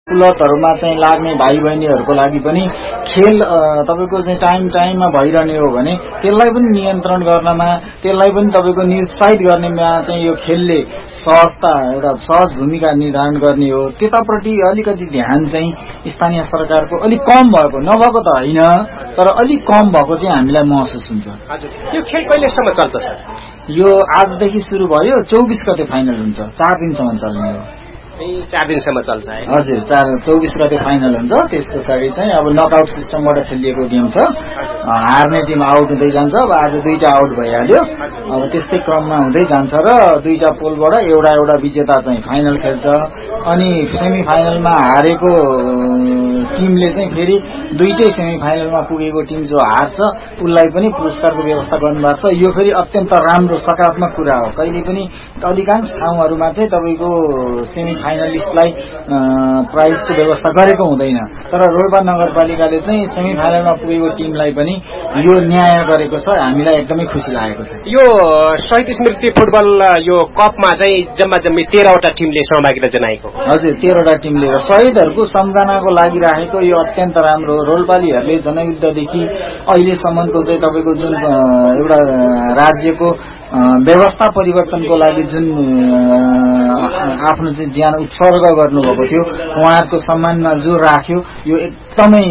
कुलतहरुमा चाहिँ लाग्ने भाइ बहिनीहरुको लागि पनि खेल तपाईको चाहिँ टाइममा भइरहने हो भने त्यसलाई पनि नियन्त्रण गर्नमा त्यसलाई पनि तपाईको निरुत्साहित गर्नेमा चाहिँ यो खेलले सहजता एउटा सहज भूमिका निर्धारण गर्ने हो। त्यताप्रति अलिकति ध्यान चाहिँ स्थानीय सरकारको अलिक कम भएको, नभएको त हैन, तर अलिक कम भएको चाहिँ हामीलाई महसुस हुन्छ। हजुर, यो खेल कहिलेसम्म चल्छ सर? यो आजदेखि सुरु भयो, 24 गते फाइनल हुन्छ, 4 दिनसम्म चल्ने हो। 4 दिनसम्म चल्छ है? हजुर, 24 गते फाइनल हुन्छ। त्यस पछाडि चाहिँ अब नकआउट सिस्टमबाट खेलिएको गेम छ। हार्ने टिम आउट हुँदै जान्छ। अब आज 2टा आउट भइहाल्यो। अब त्यस्तै क्रममा हुँदै जान्छ र 2टा पोलबाट एउटा विजेता चाहिँ फाइनल खेल्छ। अनि सेमी फाइनलमा हारेको टिमले चाहिँ फेरि 2टै सेमी फाइनलमा पुगेको टिम जो हार्छ उसलाई पनि पुरस्कारको व्यवस्था गर्नुभएको छ। यो फेरि अत्यन्त राम्रो सकारात्मक कुरा हो। कहिले पनि अधिकांश ठाउँहरूमा चाहिँ तपाईको सेमी फाइनलिस्टलाई प्राइजको व्यवस्था गरेको हुँदैन, तर रोल्पा नगरपालिकाले चाहिँ सेमी फाइनलमा पुगेको टिमलाई पनि यो न्याय गरेको छ। हामीलाई एकदमै खुसी लागेको छ। यो शहीद स्मृति फुटबल यो कपमा चाहिँ जम्मा 13वटा टिमले सहभागिता जनाएको। हजुर, 13वटा टिमले र शहीदहरुको सम्झनाको लागि राखेको यो अत्यन्त राम्रो। रोल्पालीहरुले जनयुद्धदेखि अहिलेसम्मको चाहिँ तपाईको जुन एउटा राज्यको व्यवस्था परिवर्तनको लागि जुन आफ्नो चाहिँ ज्यान उत्सर्ग गर्नुभएको थियो, उहाँहरुको सम्मानमा जो राख्यो, यो एकदमै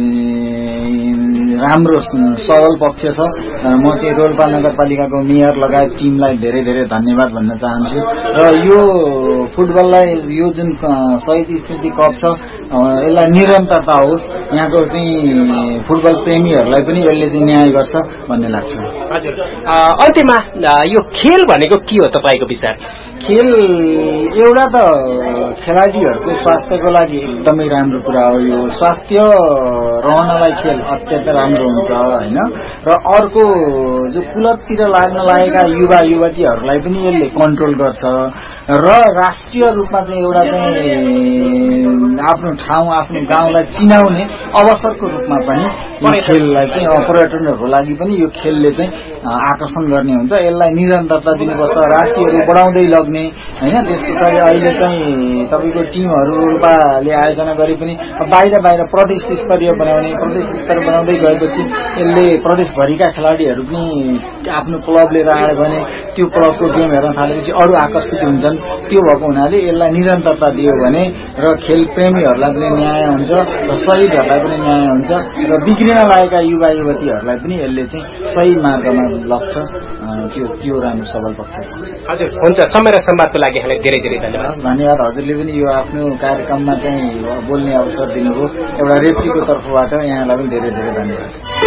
राम्रो सरल पक्ष छ। म चाहिँ रोल्पा नगरपालिकाको मेयर लगायत टिमलाई धेरै धेरै धन्यवाद भन्न चाहन्छु। र यो फुटबललाई यो जुन शहीद स्मृति कप छ यसलाई निरन्तरता होस्, यहाँको चाहिँ फुटबल प्रेमीहरूलाई पनि यसले चाहिँ न्याय गर्छ भन्ने लाग्छ। हजुर, अन्त्यमा यो खेल भनेको के हो तपाईको विचार? खेल एउटा त खेलाडीहरूको स्वास्थ्यको लागि एकदमै राम्रो कुरा हो। यो स्वास्थ्य रहनलाई खेल अत्यन्त राम्रो हुन्छ हैन। र अर्को जो कुलततिर लाग्न लागेका युवा युवतीहरूलाई पनि यसले कन्ट्रोल गर्छ र राष्ट्रिय रूपमा चाहिँ एउटा चाहिँ आफ्नो ठाउँ आफ्नो गाउँलाई चिनाउने अवसरको रूपमा पनि यो खेललाई चाहिँ पर्यटनहरूको लागि पनि यो खेलले चाहिँ आकर्षण गर्ने हुन्छ। यसलाई निरन्तरता दिनुपर्छ, राष्ट्रिय रूप बढाउँदै लग्ने हैन। त्यसपछि अहिले चाहिँ तपाईको टिमहरू रोल्पाले आयोजना गरे पनि बाहिर प्रदेश स्तरीय बनाउने, प्रदेश स्तर बनाउँदै गएपछि यसले प्रदेशभरिका खेलाडीहरू पनि आफ्नो क्लब लिएर आयो भने त्यो क्लबको गेम हेर्न थालेपछि अरू आकर्षित हुन्छन्। त्यो भएको हुनाले यसलाई निरन्तरता दियो भने र खेल प्रेमीहरूलाई पनि न्याय हुन्छ र शहीदहरूलाई पनि न्याय हुन्छ र बिग्रिन लागेका युवा युवतीहरूलाई पनि यसले चाहिँ सही मार्गमा लग्छ। त्यो राम्रो सबल पक्ष छ। हजुर, हुन्छ। समय र संवादको लागि यहाँलाई धेरै धेरै धन्यवाद। धन्यवाद। हजुरले पनि यो आफ्नो कार्यक्रममा चाहिँ बोल्ने अवसर दिनुभयो। एउटा रेफ्रीको तर्फबाट यहाँलाई पनि धेरै धेरै धन्यवाद।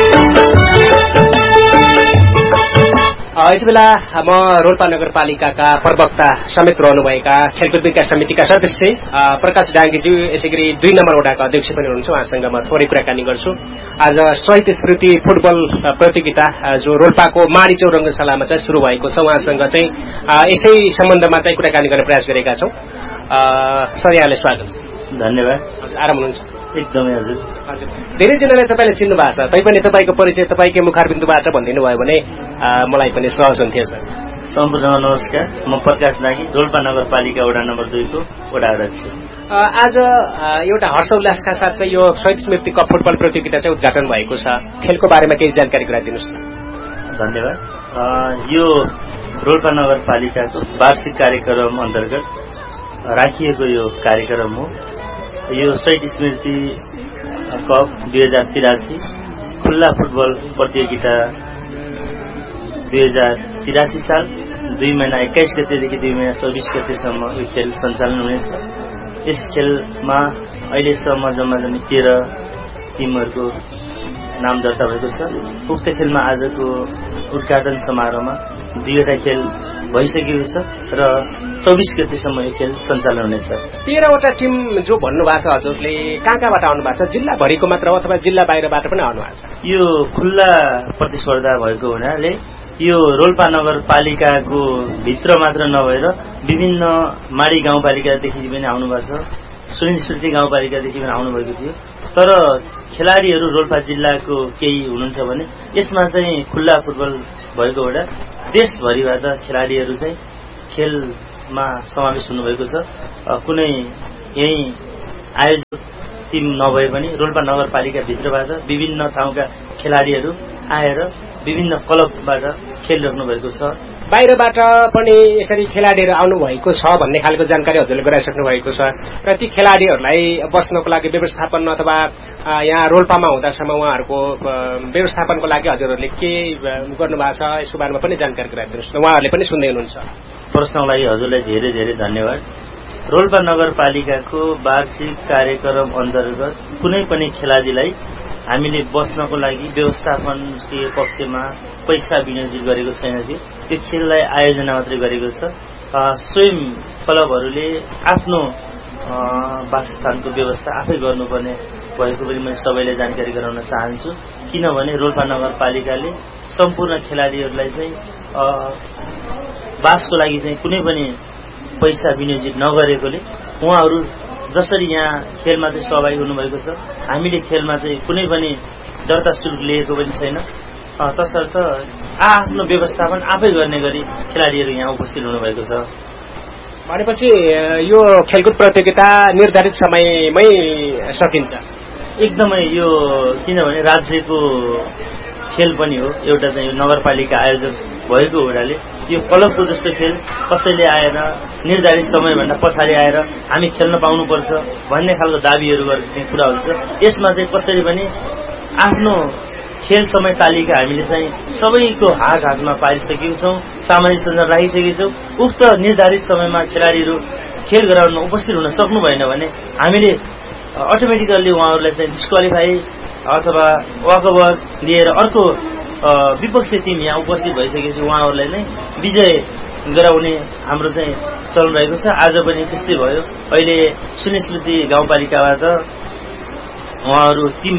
यति बेला म रोल्पा नगरपालिकाका प्रवक्ता समेत रहनुभएका खेलकुद विकास समितिका सदस्य प्रकाश डाङ्गीज्यू, यसै गरी 2 नम्बर वडाका अध्यक्ष पनि हुनुहुन्छ, उहाँसँग म थोरै कुराकानी गर्छु। आज शहीद स्मृति फुटबल प्रतियोगिता जो रोल्पाको माडी चौरङ्गशालामा चाहिँ सुरु भएको छ, उहाँसँग चाहिँ यसै सम्बन्धमा चाहिँ कुराकानी गर्ने प्रयास गरेका छौँ। सर, यहाँलाई स्वागत छ। धन्यवाद। आराम हुनुहुन्छ? एकदमै। हजुर, धेरैजनाले तपाईँले चिन्नु भएको छ, तैपनि तपाईँको परिचय तपाईँकै मुखारबिन्दुबाट भनिदिनु भयो भने मलाई पनि सहज हुन्थ्यो सर। सम्पूर्णमा नमस्कार। म प्रकाश नागी, रोल्पा नगरपालिका वडा नम्बर 2 को वडा अध्यक्ष। आज एउटा हर्षोल्लासका साथ चाहिँ यो शहीद स्मृति कप फुटबल प्रतियोगिता चाहिँ उद्घाटन भएको छ। खेलको बारेमा केही जानकारी गराइदिनुहोस् न। धन्यवाद। यो रोल्पा नगरपालिकाको वार्षिक कार्यक्रम अन्तर्गत राखिएको यो कार्यक्रम हो। यो शहीद स्मृति कप 2083 खुल्ला फुटबल प्रतियोगिता 2083 साल 2 महिना 21 गतेदेखि 2 महिना 24 गतेसम्म यो खेल सञ्चालन हुनेछ। यस खेलमा अहिलेसम्म जम्मा 13 टिमहरूको नाम दर्ता भएको छ। उक्त खेलमा आजको उद्घाटन समारोहमा 2वटा खेल भइसकेको छ र 24 गतेसम्म यो खेल सञ्चालन हुनेछ। 13वटा टिम जो भन्नुभएको छ हजुरले, कहाँबाट आउनु भएको छ? जिल्लाभरिको मात्र हो अथवा जिल्ला बाहिरबाट पनि आउनु भएको छ? यो खुल्ला प्रतिस्पर्धा भएको हुनाले यो रोल्पा नगरपालिकाको भित्र मात्र नभएर विभिन्न माडी गाउँपालिकादेखि पनि आउनु भएको छ, शहीद स्मृति गाउँपालिकादेखि पनि आउनुभएको थियो। तर खेलाडीहरू रोल्पा जिल्लाको केही हुनुहुन्छ भने यसमा चाहिँ खुल्ला फुटबल भएको हुँदा देशभरिबाट खेलाडीहरू चाहिँ खेलमा समावेश हुनुभएको छ। कुनै यही आयोजक टिम नभए पनि रोल्पा नगरपालिकाभित्रबाट विभिन्न ठाउँका खेलाडीहरू आएर विभिन्न क्लबबाट खेलिराख्नु भएको छ। बाहिरबाट पनि यसरी खेलाडीहरू आउनुभएको छ भन्ने खालको जानकारी हजुरले गराइसक्नु भएको छ र ती खेलाडीहरूलाई बस्नको लागि व्यवस्थापन अथवा यहाँ रोल्पामा हुँदासम्म उहाँहरूको व्यवस्थापनको लागि हजुरहरूले के गर्नुभएको छ यसको बारेमा पनि जानकारी गराइदिनुहोस् न, उहाँहरूले पनि सुन्दै हुनुहुन्छ। प्रश्नको लागि हजुरलाई धेरै धेरै धन्यवाद। रोल्पा नगरपालिकाको वार्षिक कार्यक्रम अन्तर्गत कुनै पनि खेलाडीलाई हामीले बस्नको लागि व्यवस्थापनकीय पक्षमा पैसा विनियोजित गरेको छैन थियो। त्यो खेललाई आयोजना मात्रै गरेको छ। स्वयं क्लबहरूले आफ्नो वासस्थानको व्यवस्था आफै गर्नुपर्ने भएको पनि मैले सबैलाई जानकारी गराउन चाहन्छु। किनभने रोल्पा नगरपालिकाले सम्पूर्ण खेलाडीहरूलाई चाहिँ वासको लागि चाहिँ कुनै पनि पैसा विनियोजित नगरेकोले उहाँहरू जसरी यहाँ खेलमा चाहिँ सहभागी हुनुभएको छ, हामीले खेलमा चाहिँ कुनै पनि दर्ता शुल्क लिएको पनि छैन। तसर्थ आफ्नो व्यवस्थापन आफै गर्ने गरी खेलाडीहरू यहाँ उपस्थित हुनुभएको छ। भनेपछि यो खेलकुद प्रतियोगिता निर्धारित समयमै सकिन्छ? एकदमै यो किनभने राज्यको खेल पनि हो, एउटा चाहिँ नगरपालिका आयोजक भएको हुनाले यो क्लबको जस्तो खेल कसैले आएर निर्धारित समयभन्दा पछाडि आएर हामी खेल्न पाउनुपर्छ भन्ने खालको दाबीहरू गर्ने कुरा हुन्छ। यसमा चाहिँ कसरी पनि आफ्नो खेल समय तालिका हामीले चाहिँ सबैको हातमा पारिसकेका छौँ, सामाजिक सञ्जाल राखिसकेका छौँ। उक्त निर्धारित समयमा खेलाडीहरू खेल ग्राउन्डमा उपस्थित हुन सक्नु भएन भने हामीले अटोमेटिकल्ली उहाँहरूलाई चाहिँ डिस्क्वालिफाई अथवा वकओभर दिएर अर्को विपक्षी टिम यहाँ उपस्थित भइसकेपछि उहाँहरूलाई नै विजय गराउने हाम्रो चाहिँ चलन रहेको छ। आज पनि त्यस्तै भयो। अहिले सुनिस्मृति गाउँपालिकाबाट उहाँहरू टिम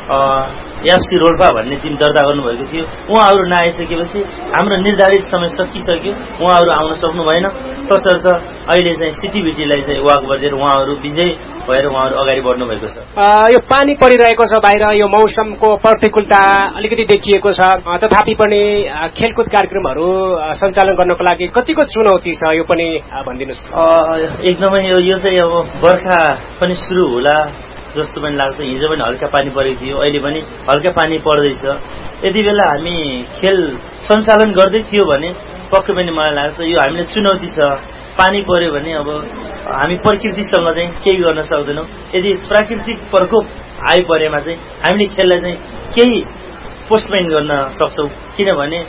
एफसी रोल्पा भन्ने टिम दर्ता गर्नुभएको थियो। उहाँहरू नआइसकेपछि हाम्रो निर्धारित समय सकिसक्यो, उहाँहरू आउन सक्नु भएन। तसर्थ अहिले चाहिँ सिटिभिटीलाई चाहिँ वाक बजेर उहाँहरू विजय भएर उहाँहरू अगाडि बढ्नु भएको छ। यो पानी परिरहेको छ बाहिर, यो मौसमको प्रतिकूलता अलिकति देखिएको छ, तथापि पनि खेलकुद कार्यक्रमहरू सञ्चालन गर्नको लागि कतिको चुनौती छ यो पनि भनिदिनुहोस्। एकदमै यो चाहिँ अब बर्खा पनि सुरु होला जस्तो पनि लाग्छ। हिजो पनि हल्का पानी परेको थियो, अहिले पनि हल्का पानी पर्दैछ। यति बेला हामी खेल सञ्चालन गर्दै थियो भने पक्कै पनि मलाई लाग्छ यो हामीले चुनौती छ। पानी पर्यो भने अब हामी प्रकृतिसँग चाहिँ केही गर्न सक्दैनौँ। यदि प्राकृतिक प्रकोप आइपरेमा चाहिँ हामीले खेललाई चाहिँ केही पोस्टपोन गर्न सक्छौँ। किनभने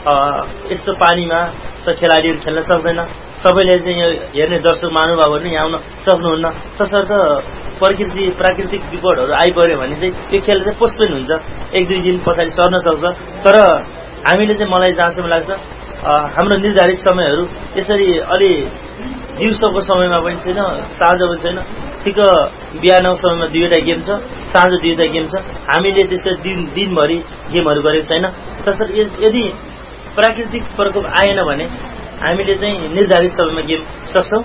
यस्तो पानीमा त खेलाडीहरू खेल्न सक्दैन, सबैले चाहिँ यो हेर्ने दर्शक महानुभावहरू नि आउन सक्नुहुन्न। तसर्थ प्राकृतिक विपदहरू आइपर्यो भने चाहिँ यो खेल चाहिँ पोस्टपोन हुन्छ, 1-2 दिन पछाडि सर्न सक्छ। तर हामीले चाहिँ मलाई जहाँसम्म लाग्छ हाम्रो निर्धारित समयहरू यसरी अलि दिउँसोको समयमा पनि छैन, साँझ पनि छैन, ठिक बिहानको समयमा 2वटा गेम छ, साँझ 2वटा गेम छ। हामीले त्यसरी दिनभरि गेमहरू गरेको छैन। तसर्थ यदि प्राकृतिक प्रकोप आएन भने हामीले चाहिँ निर्धारित समयमा गेम सक्छौँ।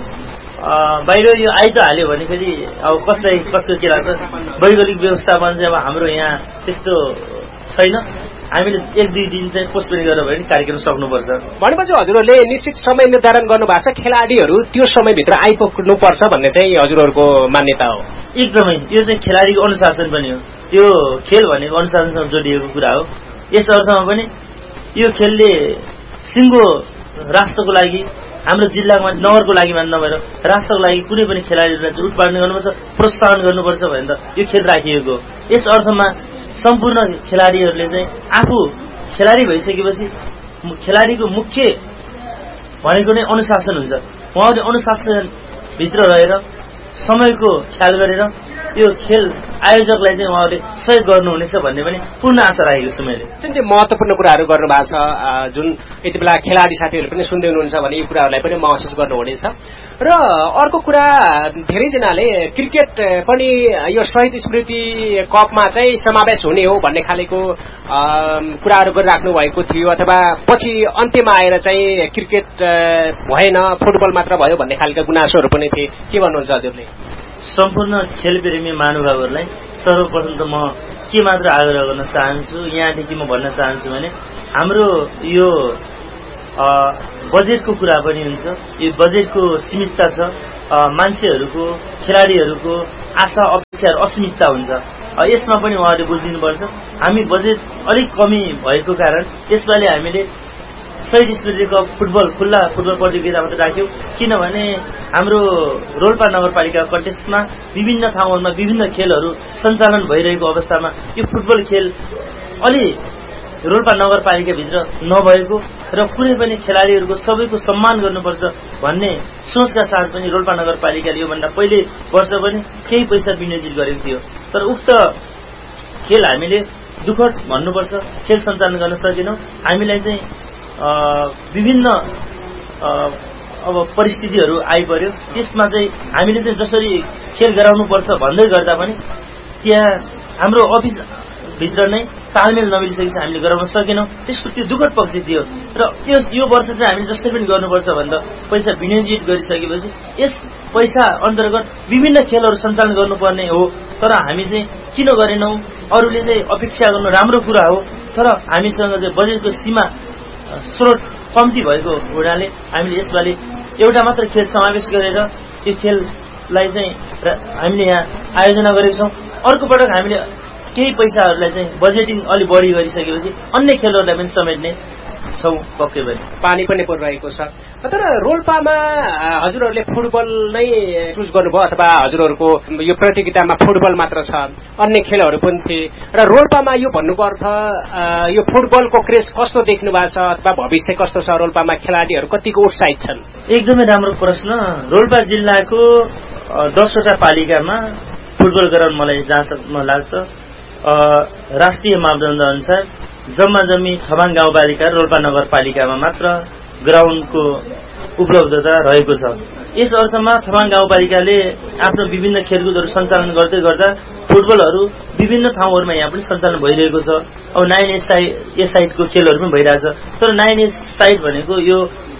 बाहिर यो आइ त हाल्यो भने फेरि अब कसलाई कसको के लाग्छ, वैकल्पिक व्यवस्थापन चाहिँ अब हाम्रो यहाँ त्यस्तो छैन। हामीले 1-2 दिन चाहिँ पोस्टपोन गरेर भने कार्यक्रम सक्नुपर्छ। भनेपछि हजुरहरूले निश्चित समय निर्धारण गर्नुभएको छ, खेलाडीहरू त्यो समयभित्र आइपुग्नुपर्छ भन्ने चाहिँ हजुरहरूको मान्यता हो? एकदमै, यो चाहिँ खेलाडीको अनुशासन पनि हो। यो खेल भनेको अनुशासनसँग जोडिएको कुरा हो। यस अर्थमा पनि यो खेलले सिङ्गो राष्ट्रको लागि, हाम्रो जिल्लामा नगरको लागि मात्र नभएर राष्ट्रको लागि कुनै पनि खेलाडीहरूलाई चाहिँ उत्पादन गर्नुपर्छ, प्रोत्साहन गर्नुपर्छ भने त यो खेल राखिएको। यस अर्थमा सम्पूर्ण खेलाडीहरूले चाहिँ आफू खेलाडी भइसकेपछि खेलाडीको मुख्य भनेको नै अनुशासन हुन्छ। उहाँहरूले अनुशासनभित्र रहेर समयको ख्याल गरेर यो खेल आयोजकलाई चाहिँ उहाँहरूले सहयोग गर्नुहुनेछ भन्ने पनि पूर्ण आशा राखेको छु मैले। अत्यन्तै महत्त्वपूर्ण कुराहरू गर्नुभएको छ, जुन यति बेला खेलाडी साथीहरूले पनि सुन्दै हुनुहुन्छ भने यो कुराहरूलाई पनि महसुस गर्नुहुनेछ। र अर्को कुरा, धेरैजनाले क्रिकेट पनि यो शहीद स्मृति कपमा चाहिँ समावेश हुने हो भन्ने खालेको कुराहरू गरिराख्नु भएको थियो, अथवा पछि अन्त्यमा आएर चाहिँ क्रिकेट भएन, फुटबल मात्र भयो भन्ने खालका गुनासोहरू पनि थिए। के भन्नुहुन्छ हजुरले? सम्पूर्ण खेलप्रेमी महानुभावहरूलाई सर्वप्रथम त म के मात्र आग्रह गर्न चाहन्छु, यहाँदेखि म भन्न चाहन्छु भने हाम्रो यो बजेटको कुरा पनि हुन्छ। यो बजेटको सीमितता छ, मान्छेहरूको खेलाडीहरूको आशा अपेक्षाहरू असीमितता हुन्छ। यसमा पनि उहाँहरूले बुझिदिनुपर्छ। हामी बजेट अलिक कमी भएको कारण यसपालि हामीले शहीद स्मृति कप फुटबल खुल्ला फुटबल प्रतियोगिता मात्र राख्यौँ, किनभने हाम्रो रोल्पा नगरपालिका कन्टेस्टमा विभिन्न ठाउँहरूमा विभिन्न खेलहरू सञ्चालन भइरहेको अवस्थामा यो फुटबल खेल अलि रोल्पा नगरपालिकाभित्र नभएको र कुनै पनि खेलाडीहरूको सबैको सम्मान गर्नुपर्छ भन्ने सोचका साथ पनि रोल्पा नगरपालिकाले योभन्दा पहिले वर्ष पनि केही पैसा विनियोजित गरेको थियो। तर उक्त खेल हामीले दुःखद भन्नुपर्छ, खेल सञ्चालन गर्न सकेनौँ। हामीलाई चाहिँ विभिन्न अब परिस्थितिहरू आइपर्यो। त्यसमा चाहिँ हामीले चाहिँ जसरी खेल गराउनुपर्छ भन्दै गर्दा पनि त्यहाँ हाम्रो अफिसभित्र नै तालमेल नमिलिसकेपछि हामीले गराउन सकेनौँ। त्यसको त्यो दुःखद पक्ष थियो र यो वर्ष चाहिँ हामीले जसरी पनि गर्नुपर्छ भनेर पैसा विनियोजित गरिसकेपछि यस पैसा अन्तर्गत विभिन्न खेलहरू सञ्चालन गर्नुपर्ने हो। तर हामी चाहिँ किन गरेनौँ? अरूले चाहिँ अपेक्षा गर्नु राम्रो कुरा हो, तर हामीसँग चाहिँ बजेटको सीमा स्रोत कम्ती भएको हुनाले हामीले यसपालि एउटा मात्र खेल समावेश गरेर त्यो खेललाई चाहिँ हामीले यहाँ आयोजना गरेका छौँ। अर्को पटक हामीले केही पैसाहरूलाई चाहिँ बजेटिङ अलि बढी गरिसकेपछि अन्य खेलहरूलाई पनि समेट्ने छौँ पक्कै पनि। पानी पनि परिरहेको छ। तर रोल्पामा हजुरहरूले फुटबल नै चुज गर्नुभयो अथवा हजुरहरूको यो प्रतियोगितामा फुटबल मात्र छ, अन्य खेलहरू पनि थिए र रोल्पामा यो भन्नुको अर्थ यो फुटबलको क्रेज कस्तो देख्नु भएको छ अथवा भविष्य कस्तो छ? रोल्पामा खेलाडीहरू कतिको उत्साहित छन्? एकदमै राम्रो प्रश्न। रोल्पा जिल्लाको 10वटा पालिकामा फुटबल ग्राउन्ड मलाई जहाँसम्म लाग्छ राष्ट्रिय मापदण्ड अनुसार जम्मी थबाङ गाउँपालिका रोल्पा नगरपालिकामा मात्र ग्राउन्डको उपलब्धता रहेको छ। यस अर्थमा थबाङ गाउँपालिकाले आफ्नो विभिन्न खेलकुदहरू सञ्चालन गर्दै गर्दा फुटबलहरू विभिन्न ठाउँहरूमा यहाँ पनि सञ्चालन भइरहेको छ। अब 9 साइडको खेलहरू पनि भइरहेछ। तर 9 साइड भनेको यो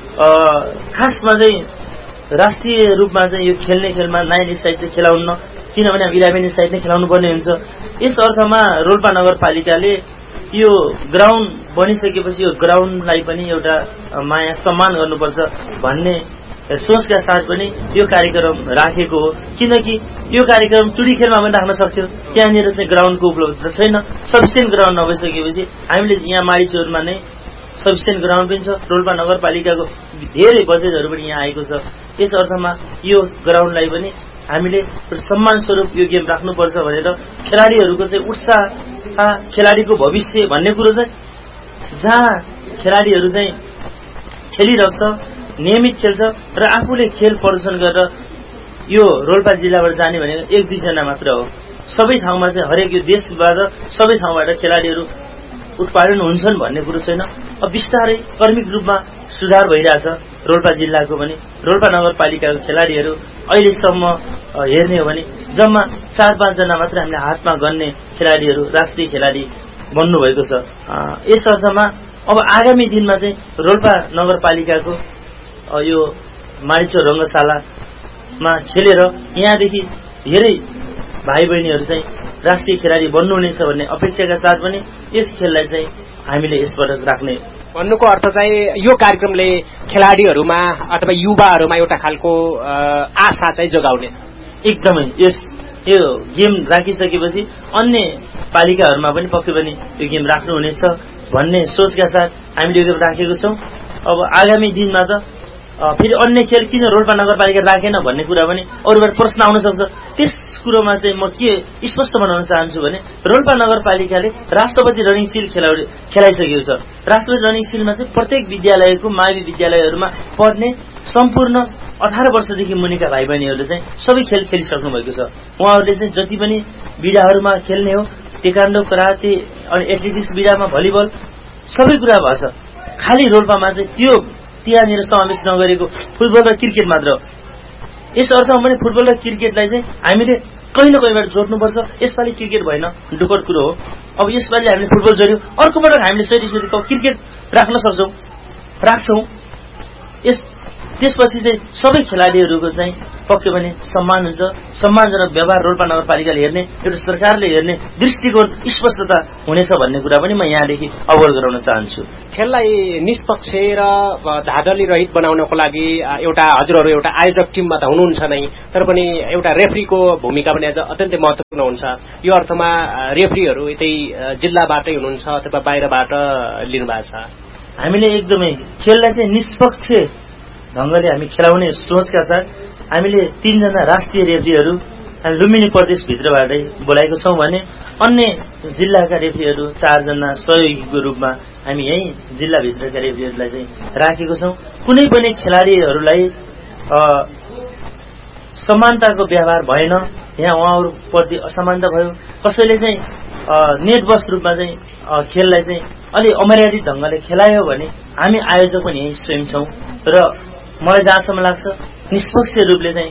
खासमा चाहिँ राष्ट्रिय रूपमा चाहिँ यो खेल्ने खेलमा 9 साइड चाहिँ खेलाउन्न, किनभने हामी 11 साइड नै खेलाउनु पर्ने हुन्छ। यस अर्थमा रोल्पा नगरपालिकाले यो ग्राउन्ड बनिसकेपछि यो ग्राउन्डलाई पनि एउटा माया सम्मान गर्नुपर्छ भन्ने सोचका साथ पनि यो कार्यक्रम राखेको हो। किनकि यो कार्यक्रम टुडी खेलमा पनि राख्न सक्थ्यो, त्यहाँनिर चाहिँ ग्राउन्डको उपलब्धता छैन। सफिसियन्ट ग्राउन्ड नभइसकेपछि हामीले यहाँ माडीचौरमा नै सफिसियन्ट ग्राउन्ड पनि छ। रोल्पा नगरपालिकाको धेरै बजेटहरू पनि यहाँ आएको छ। यस अर्थमा यो ग्राउन्डलाई पनि हामीले सम्मान स्वरूप यो गेम राख्नुपर्छ भनेर खेलाडीहरूको चाहिँ उत्साह, खेलाडीको भविष्य भन्ने कुरो चाहिँ जहाँ खेलाडीहरू चाहिँ खेलिरहेछ, नियमित खेल्छ र आफूले खेल प्रदर्शन गरेर यो रोल्पा जिल्लाबाट जाने भनेको 1-2 जना मात्र हो। सबै ठाउँमा चाहिँ हरेक यो देशबाट सबै ठाउँबाट खेलाडीहरू उत्पादन हुन्छन् भन्ने कुरो छैन। अब बिस्तारै क्रमिक रूपमा सुधार भइरहेछ रोल्पा जिल्लाको पनि। रोल्पा नगरपालिकाको खेलाडीहरू अहिलेसम्म हेर्ने हो भने जम्मा 4-5 जना मात्र हामीले हातमा गन्ने खेलाडीहरू राष्ट्रिय खेलाडी बन्नुभएको छ। यस अर्थमा अब आगामी दिनमा चाहिँ रोल्पा नगरपालिकाको यो माडीचौर रङ्गशालामा खेलेर यहाँदेखि धेरै भाइ बहिनीहरू चाहिँ राष्ट्रिय खेलाडी बन्नुहुनेछ भन्ने अपेक्षाका साथ पनि यस खेललाई चाहिँ हामीले यसपटक राख्ने। भन्नुको अर्थ चाहिँ यो कार्यक्रमले खेलाडीहरूमा अथवा युवाहरूमा एउटा खालको आशा चाहिँ जोगाउने। एकदमै यो गेम राखिसकेपछि अन्य पालिकाहरूमा पनि पक्कै पनि यो गेम राख्नुहुनेछ भन्ने सोचका साथ हामीले यो गेम राखेको छौँ। अब आगामी दिनमा त फेरि अन्य खेल किन रोल्पा नगरपालिका राखेन भन्ने कुरा पनि अरूबाट प्रश्न आउन सक्छ। त्यस कुरोमा चाहिँ म के स्पष्ट बनाउन चाहन्छु भने रोल्पा नगरपालिकाले राष्ट्रपति रनिङ सिल खेलाइसकेको छ। राष्ट्रपति रनिङ सिलमा चाहिँ प्रत्येक विद्यालयको मावि विद्यालयहरूमा पढ्ने सम्पूर्ण 18 वर्षदेखि मुनिका भाइ बहिनीहरूले चाहिँ सबै खेल खेलिसक्नु भएको छ। उहाँहरूले चाहिँ जति पनि विधाहरूमा खेल्ने हो, टेक्वान्डो, कराते अनि एथलेटिक्स विधामा भलिबल सबै कुरा भएछ। खालि रोल्पामा चाहिँ त्यहाँनिर समावेश नगरेको फुटबल र क्रिकेट मात्र हो। यस अर्थमा पनि फुटबल र क्रिकेटलाई चाहिँ हामीले कहीँ न कहीँबाट जोड्नुपर्छ। यसपालि क्रिकेट भएन, दुःखद कुरो हो। अब यसपालि हामीले फुटबल जोड्यौँ, अर्को पटक हामीले क्रिकेट राख्न सक्छौँ, राख्छौँ। त्यसपछि चाहिँ सबै खेलाडीहरूको चाहिँ पक्कै पनि सम्मान हुन्छ। सम्मानजनक व्यवहार रोल्पा नगरपालिकाले हेर्ने, एउटा सरकारले हेर्ने दृष्टिकोण स्पष्टता हुनेछ भन्ने कुरा पनि म यहाँदेखि अवगत गराउन चाहन्छु। खेललाई निष्पक्ष र धाँधली रहित बनाउनको लागि एउटा हजुरहरू एउटा आयोजक टिममा त हुनुहुन्छ नै, तर पनि एउटा रेफ्रीको भूमिका पनि आज अत्यन्तै महत्त्वपूर्ण हुन्छ। यो अर्थमा रेफ्रीहरू यतै जिल्लाबाटै हुनुहुन्छ अथवा बाहिरबाट लिनुभएको छ? हामीले एकदमै खेललाई चाहिँ निष्पक्ष ढंगले हामी खेलाउने सोचका साथ हामीले 3 जना राष्ट्रिय रेफ्रीहरू लुम्बिनी प्रदेशभित्रबाटै बोलाएको छौं भने अन्य जिल्लाका रेफ्रीहरू 4 जना सहयोगीको रूपमा हामी यही जिल्लाभित्रका रेफ्रीहरूलाई चाहिँ राखेको छौं। कुनै पनि खेलाडीहरूलाई समानताको व्यवहार भएन, यहाँ उहाँहरूप्रति असमानता भयो। कसैले चाहिँ नेटबस रूपमा चाहिँ खेललाई चाहिँ अलि अमर्यादित ढंगले खेलायो भने हामी आयोजक पनि यही स्वयं छौं र मलाई जहाँसम्म लाग्छ निष्पक्ष रूपले चाहिँ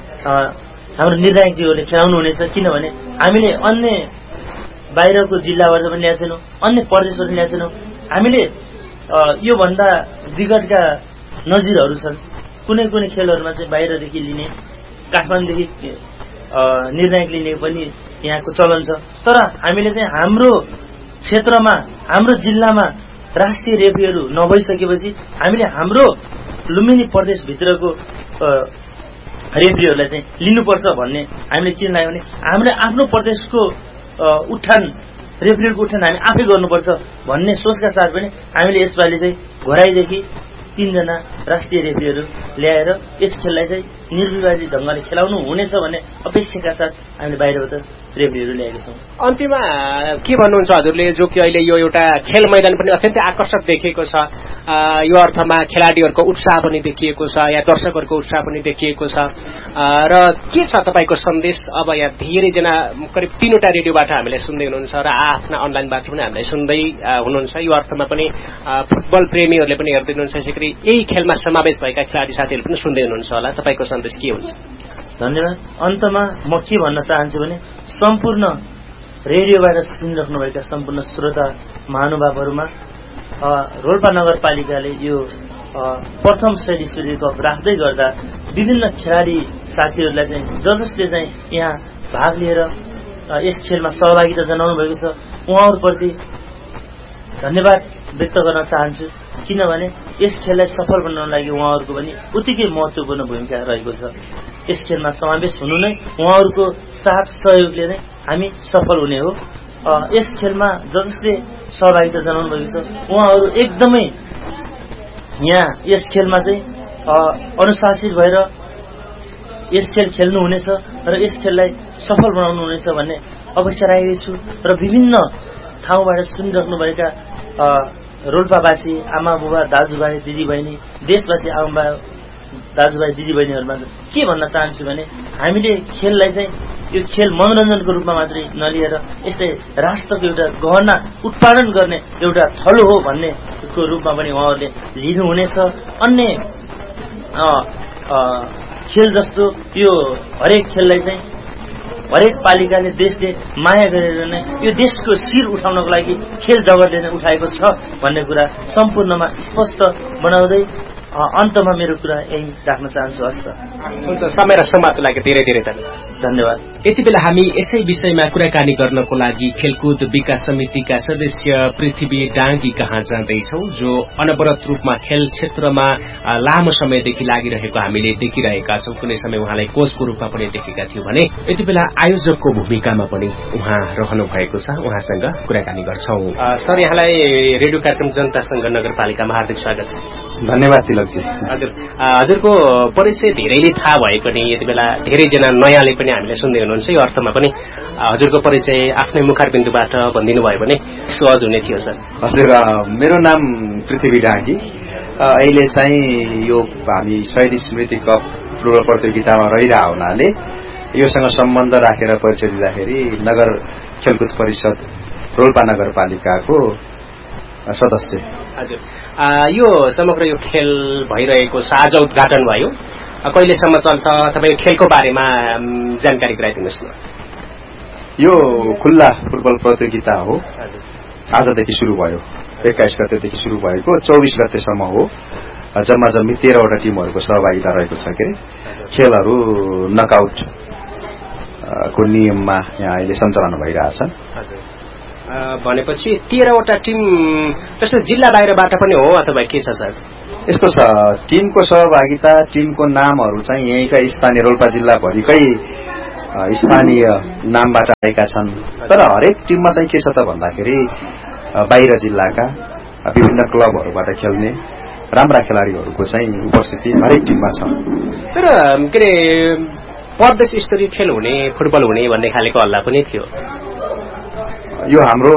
हाम्रो निर्णायकज्यूहरूले खेलाउनु हुनेछ। किनभने हामीले अन्य बाहिरको जिल्लाबाट पनि ल्याएको छैनौं, अन्य प्रदेशबाट ल्याएको छैनौं। हामीले यो भन्दा विगतका नजिरहरू छन्। कुनै कुनै खेलहरूमा चाहिँ बाहिरदेखि लिने, काठमाडौँदेखि निर्णायक लिने पनि यहाँको चलन छ। तर हामीले चाहिँ हाम्रो क्षेत्रमा, हाम्रो जिल्लामा राष्ट्रिय रेफ्रीहरू नभइसकेपछि हामीले हाम्रो लुम्बिनी प्रदेशभित्रको रेफ्रीहरूलाई चाहिँ लिनुपर्छ भन्ने हामीले किन लाग्यो भने हामीले आफ्नो प्रदेशको उठान, रेफ्रीहरूको उठान हामी आफै गर्नुपर्छ भन्ने सोचका साथ पनि हामीले यसपालि चाहिँ घोराईदेखि 3 जना राष्ट्रिय रेफ्रीहरू ल्याएर यस खेललाई चाहिँ निर्विवादित ढंगले खेलाउनु हुनेछ भन्ने अपेक्षाका साथ हामीले बाहिरबाट रेफ्रीहरू ल्याएका छौं। अन्तिममा के भन्नुहुन्छ हजुरले, जो कि अहिले यो एउटा खेल मैदान पनि अत्यन्तै आकर्षक देखिएको छ, यो अर्थमा खेलाडीहरूको उत्साह पनि देखिएको छ, या दर्शकहरूको उत्साह पनि देखिएको छ, र के छ तपाईको सन्देश? अब यहाँ धेरैजना करिब 3वटा रेडियोबाट हामीले सुन्दै हुनुहुन्छ र आफ्ना अनलाइनबाट पनि हामीले सुन्दै हुनुहुन्छ। यो अर्थमा पनि फुटबल प्रेमीहरूले पनि हेर्दै हुनुहुन्छ, यसैगरी यही खेलमा समावेश भएका खेलाडी साथीहरू पनि सुन्दै हुनुहुन्छ होला। तपाईको सन्देश के हुन्छ? धन्यवाद। अन्तमा म के भन्न चाहन्छु भने सम्पूर्ण रेडियोबाट सुनिराख्नुभएका सम्पूर्ण श्रोता महानुभावहरूमा रोल्पा नगरपालिकाले यो प्रथम शैली कप राख्दै गर्दा विभिन्न खेलाडी साथीहरूलाई चाहिँ जसले चाहिँ यहाँ भाग लिएर यस खेलमा सहभागिता जनाउनु भएको छ उहाँहरूप्रति धन्यवाद व्यक्त गर्न चाहन्छु। किनभने यस खेललाई सफल बनाउन लागि उहाँहरूको पनि उत्तिकै महत्त्वपूर्ण भूमिका रहेको छ। यस खेलमा समावेश हुनु नै उहाँहरूको साथ सहयोगले नै हामी सफल हुने हो। यस खेलमा जसले सहभागिता जनाउनु भएको छ उहाँहरू एकदमै यहाँ यस खेलमा चाहिँ अनुशासित भएर यस खेल खेल्नु हुनेछ र यस खेललाई सफल बनाउनु हुनेछ भन्ने अपेक्षा राखेको छु। र विभिन्न ठाउँबाट सुनिराख्नुभएका रोल्पावासी आमा बुबा दाजुभाइ दिदीबहिनी, देशवासी आमा दाजुभाइ दिदीबहिनीहरूमा के भन्न चाहन्छु भने हामीले खेललाई चाहिँ यो खेल मनोरञ्जनको रूपमा मात्रै नलिएर यसले राष्ट्रको एउटा गहना उत्पादन गर्ने एउटा थलो हो भन्नेको रूपमा पनि उहाँहरूले लिनुहुनेछ। अन्य खेल जस्तो यो हरेक खेललाई चाहिँ हरेक पालिकाले देशले माया गरेर नै यो देशको शिर उठाउनको लागि खेल जगतले नै उठाएको छ भन्ने कुरा सम्पूर्णमा स्पष्ट बनाउँदै अन्तमा मेरो कुरा यही राख्न चाहन्छु। हस्त हुन्छ। समय र सम्वादको लागि धेरै धेरै धन्यवाद। यति बेला हामी यसै विषयमा कुराकानी गर्नको लागि खेलकुद विकास समितिका सदस्य पृथ्वी डाङ्गी कहाँ जाँदैछौ, जो अनवरत रूपमा खेल क्षेत्रमा लामो समयदेखि लागिरहेको हामीले देखिरहेका छौं। कुनै समय उहाँलाई कोचको रूपमा पनि देखेका थियौं भने यति बेला आयोजकको भूमिकामा पनि उहाँ रहनु भएको छ। उहाँसँग कुराकानी गर्छौं। सर, यहाँलाई रेडियो कार्यक्रम जनतासँग नगरपालिकामा हार्दिक स्वागत छ। धन्यवाद तिलकजी। हजुरको परिचय धेरैले थाहा भए पनि यति बेला धेरैजना नयाँले पनि हामीले सुन्दै हुनुहुन्छ। यो अर्थमा पनि हजुरको परिचय आफ्नै मुखारबिन्दुबाट भनिदिनु भयो भने सहज हुने थियो। सर, हजुर, मेरो नाम पृथ्वी डाङ्गी। अहिले चाहिँ यो हामी शहीद स्मृति कप फुटबल प्रतियोगितामा रहिरह हुनाले योसँग सम्बन्ध राखेर परिचय दिँदाखेरि नगर खेलकुद परिषद रोल्पा नगरपालिकाको सदस्य। हजुर, यो समग्र यो खेल भइरहेको छ, आज उद्घाटन भयो, कहिलेसम्म चल्छ? तपाईँ खेलको बारेमा जानकारी गराइदिनुहोस् न। यो खुल्ला फुटबल प्रतियोगिता हो, आजदेखि सुरु भयो, 21 गतेदेखि सुरु भएको 24 गतेसम्म हो। जम्मा जम्मी 13वटा टिमहरूको सहभागिता रहेको छ के खेलहरू नकआउट को नियममा यहाँ अहिले सञ्चालन भइरहेछ। भनेपछि 13वटा टिम जस्तो जिल्ला बाहिरबाट पनि हो अथवा के छ सर? यस्तो छ, टिमको सहभागिता, टिमको नामहरू चाहिँ यहीँका स्थानीय रोल्पा जिल्लाभरिकै स्थानीय नामबाट आएका छन्। तर हरेक टिममा चाहिँ के छ त भन्दाखेरि बाहिर जिल्लाका विभिन्न क्लबहरूबाट खेल्ने राम्रा खेलाडीहरूको चाहिँ उपस्थिति हरेक टिममा छ। तर के अरे प्रदेश स्तरीय खेल हुने, फुटबल हुने भन्ने खालेको हल्ला पनि थियो। यो हाम्रो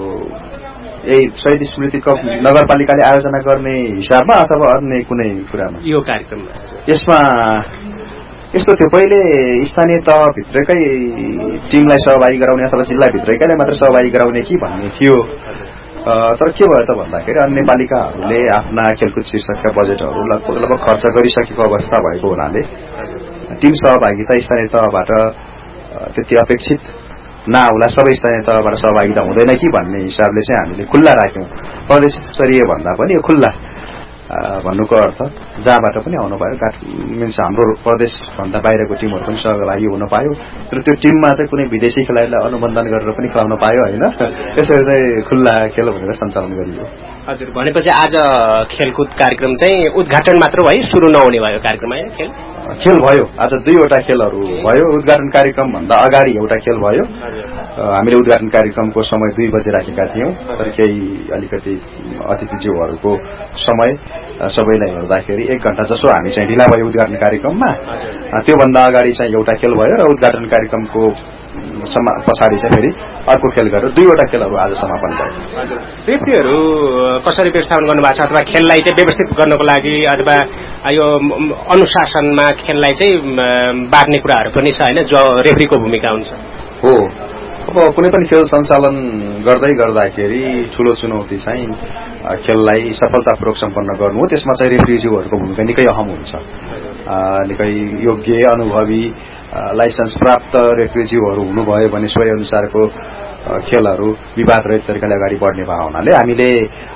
यही शहीद स्मृति कप नगरपालिकाले आयोजना गर्ने हिसाबमा अथवा अन्य कुनै कुरामा? यो कार्यक्रममा यसमा यस्तो थियो, पहिले स्थानीय तहभित्रकै टिमलाई सहभागी गराउने अथवा जिल्लाभित्रैकालाई मात्र सहभागी गराउने कि भन्ने थियो। तर के भयो त भन्दाखेरि अन्य पालिकाहरूले आफ्ना खेलकुद शीर्षकका बजेटहरू लगभग खर्च गरिसकेको अवस्था भएको हुनाले टिम सहभागिता स्थानीय तहबाट त्यति अपेक्षित नआउला, सबै स्थानीय तहबाट सहभागिता हुँदैन कि भन्ने हिसाबले चाहिँ हामीले खुल्ला राख्यौं। प्रदेश स्तरीय भन्दा पनि यो खुल्ला भन्नुको अर्थ जहाँबाट पनि आउनु भयो, मिन्स हाम्रो प्रदेश भन्दा बाहिरको टिमहरू पनि सहभागी हुन पायो र त्यो टिममा चाहिँ कुनै विदेशी खेलाडीलाई अनुबन्धन गरेर पनि खेलाउन पायो होइन। यसरी चाहिँ खुल्ला खेल भनेर सञ्चालन गरियो। हजुर, भनेपछि आज खेलकुद कार्यक्रम चाहिँ उद्घाटन मात्र भयो, सुरु नहुने भयो कार्यक्रम होइन? खेल भयो, आज 2वटा खेलहरू भयो। उद्घाटन कार्यक्रम भन्दा अगाडि एउटा खेल भयो। हामीले उद्घाटन कार्यक्रमको समय 2 बजे राखेका थियौं, तर केही अलिकति अतिथिज्यूहरूको समय सबैलाई हेर्दाखेरि 1 घण्टा जसो हामी चाहिँ ढिला भयो उद्घाटन कार्यक्रममा। त्योभन्दा अगाडि चाहिँ एउटा खेल भयो र उद्घाटन कार्यक्रमको पछाडि चाहिँ फेरि अर्को खेल गरेर 2वटा खेलहरू आज समापन भयो। रेफ्रीहरू कसरी व्यवस्थापन गर्नुभएको छ अथवा खेललाई चाहिँ व्यवस्थित गर्नको लागि अथवा यो अनुशासनमा खेललाई चाहिँ बाँड्ने कुराहरू पनि छ होइन, जो रेफ्रीको भूमिका हुन्छ? हो, अब कुनै पनि खेल सञ्चालन गर्दै गर्दाखेरि ठूलो चुनौती चाहिँ खेललाई सफलतापूर्वक सम्पन्न गर्नु हो। त्यसमा चाहिँ रेफ्रीज्यूहरूको भूमिका निकै अहम हुन्छ। निकै योग्य, अनुभवी, लाइसेन्स प्राप्त रेफ्रीज्यूहरू हुनुभयो भने सोही अनुसारको खेलहरू विवादरहित तरिकाले अगाडि बढ्ने भएको हुनाले हामीले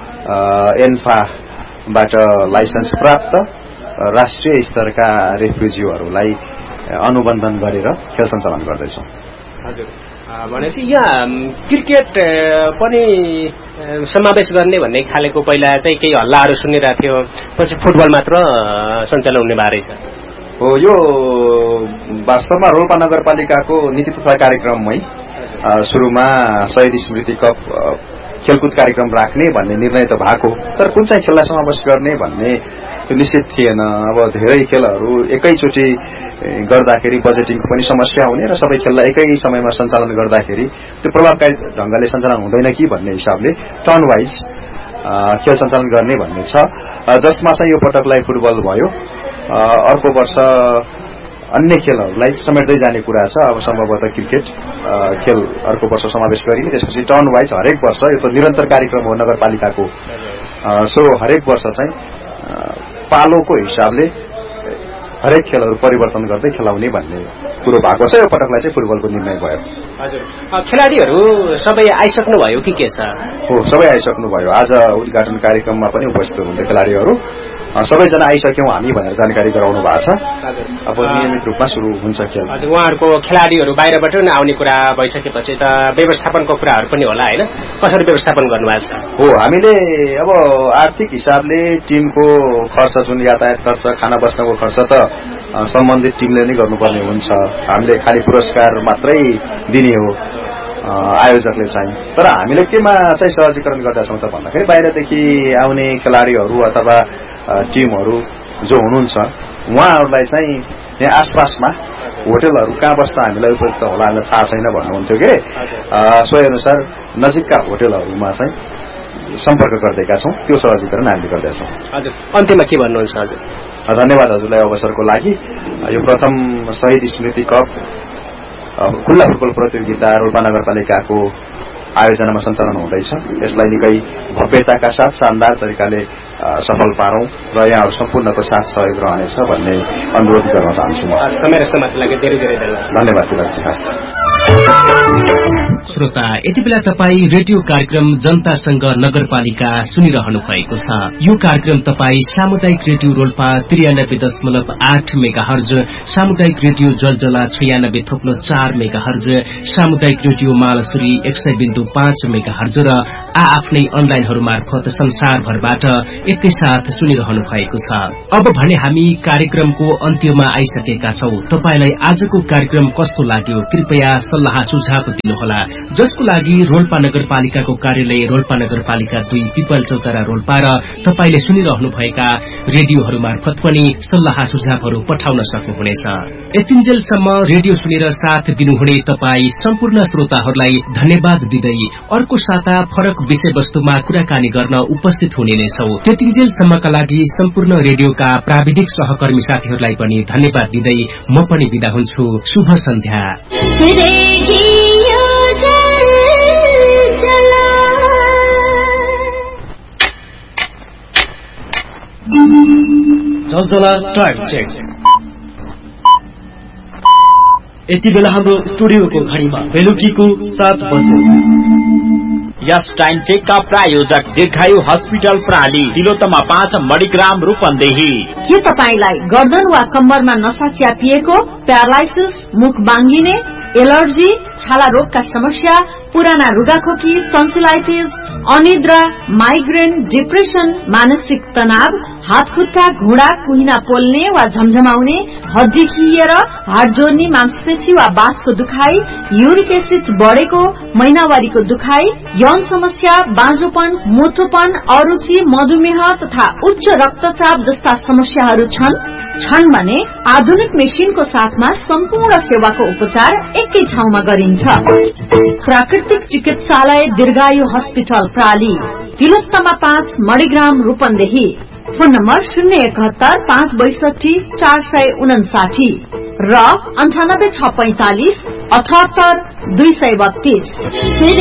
एन्फाबाट लाइसेन्स प्राप्त राष्ट्रिय स्तरका रेफ्रीज्यूहरूलाई अनुबन्धन गरेर खेल सञ्चालन गर्दैछौँ। हजुर, भनेपछि यहाँ क्रिकेट पनि समावेश गर्ने भन्ने खालेको पहिला चाहिँ केही हल्लाहरू सुनिरहेको थियो, पछि फुटबल मात्र सञ्चालन हुने भएको रहेछ। हो, यो वास्तवमा रोल्पा नगरपालिकाको नीति तथा कार्यक्रममै सुरुमा शहीद स्मृति कप खेलकुद कार्यक्रम राख्ने भन्ने निर्णय त भएको, तर कुन चाहिँ खेललाई समावेश गर्ने भन्ने त्यो निश्चित थिएन। अब धेरै खेलहरू एकैचोटि गर्दाखेरि बजेटिङको पनि समस्या हुने र सबै खेललाई एकै समयमा सञ्चालन गर्दाखेरि त्यो प्रभावकारी ढंगले सञ्चालन हुँदैन कि भन्ने हिसाबले टर्न वाइज खेल सञ्चालन गर्ने भन्ने छ, जसमा चाहिँ यो पटकलाई फुटबल भयो। अर्को वर्ष अन्य खेलहरूलाई समेट्दै जाने कुरा छ। अब सम्भवतः क्रिकेट खेल अर्को वर्ष समावेश गरिने, त्यसपछि टर्न वाइज हरेक वर्ष, यो त निरन्तर कार्यक्रम हो नगरपालिकाको। सो हरेक वर्ष चाहिँ पालोको हिसाबले हरेक खेलहरू परिवर्तन गर्दै खेलाउने भन्ने कुरो भएको छ। यो पटकलाई चाहिँ फुटबलको निर्णय भयो। हजुर, खेलाडीहरू सबै आइसक्नु भयो कि के छ? हो, सबै आइसक्नु भयो। आज उद्घाटन कार्यक्रममा पनि उपस्थित हुनुहुन्थ्यो खेलाडीहरू। सबैजना आइसक्यौं हामी भनेर जानकारी गराउनु भएको छ। अब नियमित रूपमा सुरु हुन्छ खेल। हजुर, उहाँहरूको खेलाडीहरू बाहिरबाट नै आउने कुरा भइसकेपछि त व्यवस्थापनको कुराहरू पनि होला होइन, कसरी व्यवस्थापन गर्नुभएको छ? हो, हामीले अब आर्थिक हिसाबले टिमको खर्च, जुन यातायात खर्च, खाना बस्नको खर्च त सम्बन्धित टिमले नै गर्नुपर्ने हुन्छ। हामीले खालि पुरस्कार मात्रै दिने हो आयोजकले चाहिँ। तर हामीले केमा चाहिँ सहजीकरण गर्दछौँ त भन्दाखेरि बाहिरदेखि आउने खेलाडीहरू अथवा टिमहरू जो हुनुहुन्छ उहाँहरूलाई चाहिँ यहाँ आसपासमा होटलहरू कहाँ बस्दा हामीलाई उपयुक्त होला हामीलाई थाहा छैन भन्नुहुन्थ्यो के। सोही अनुसार नजिकका होटलहरूमा चाहिँ सम्पर्क गर्दैका छौँ, त्यो सहजीकरण हामीले गर्दैछौँ। हजुर, अन्त्यमा के भन्नुहुन्छ? हजुर, धन्यवाद हजुरलाई अवसरको लागि। यो प्रथम शहीद स्मृति कप खुल्ला फुटबल प्रतियोगिता रोल्पा नगरपालिकाको आयोजनामा सञ्चालन हुँदैछ। यसलाई निकै भव्यताका साथ शानदार तरिकाले सफल पारौं र यहाँहरू सम्पूर्णको साथ सहयोग रहनेछ भन्ने अनुरोध गर्न चाहन्छु। म समय र समयको लागि धेरै धेरै धन्यवाद। श्रोता, यति बेला तपाईँ रेडियो कार्यक्रम जनतासँग नगरपालिका सुनिरहनु भएको छ। यो कार्यक्रम तपाईँ सामुदायिक रेडियो रोल्पा 93.8 मेगाहर्ज, सामुदायिक रेडियो जलजला 96.4 मेगाहर्ज, सामुदायिक रेडियो मालसुरी 100.5 मेगाहर्ज र आफ्नै अनलाइनहरू मार्फत संसारभरबाट एकैसाथ सुनिरहनु भएको छ। अब भने हामी कार्यक्रमको अन्त्यमा आइसकेका छौं। तपाईलाई आजको कार्यक्रम कस्तो लाग्यो कृपया सल्लाह सुझाव दिनुहोला, जसको लागि रोल्पा नगरपालिकाको कार्यालय रोल्पा नगरपालिका 2 पिपल चौतारा रोल्पा र तपाईले सुनिरहनु भएका रेडियोहरू मार्फत पनि सल्लाह सुझावहरू पठाउन सक्नुहुनेछ। यतिन्जेलसम्म रेडियो सुनेर साथ दिनुहुने तपाई सम्पूर्ण श्रोताहरूलाई धन्यवाद दिँदै अर्को साता फरक विषयवस्तुमा कुराकानी गर्न उपस्थित हुने नै छौं। त्यतिन्जेलसम्मका लागि सम्पूर्ण रेडियोका प्राविधिक सहकर्मी साथीहरूलाई पनि धन्यवाद दिँदै म पनि बिदा हुन्छु। शुभ सन्ध्या। जलजला टाइम चेक। यति बेला हाम्रो स्टुडियोको घडीमा बेलुकीको 7 बजे। यस टाइम चेकका प्रायोजक दीर्घायु हस्पिटल प्राली, तिलोत्तमा 5 मणिग्राम रूपन्देही। के तपाईलाई गर्दन वा कम्मरमा नसा च्यापिएको, प्यारालाइसिस, मुख बाङ्गिने, एलर्जी, छाला रोगका समस्या, पुराना रुगाखोकी, टन्सिलाइटिस, अनिद्रा, माइग्रेन, डिप्रेसन, मानसिक तनाव, हातखुट्टा, घुँडा, कुहिना पोल्ने वा झमझमाउने, हड्डी खिएर, हाड जोड्ने, मांसपेशी वा बाँसको दुखाइ, युरिक एसिड बढेको, महिनावारीको दुखाइ, यौन समस्या, बाँझोपन, मोटोपन, अरुचि, मधुमेह तथा उच्च रक्तचाप जस्ता समस्याहरू छन् भने आधुनिक मेसिनको साथमा सम्पूर्ण सेवाको उपचार एकै ठाउँमा गरिन्छ। प्राकृतिक चिकित्सालय दीर्घायु hospital प्राली, Tilottama 5 Manigram Rupandehi. Phone number 071 562 459 र 98 645 78 232।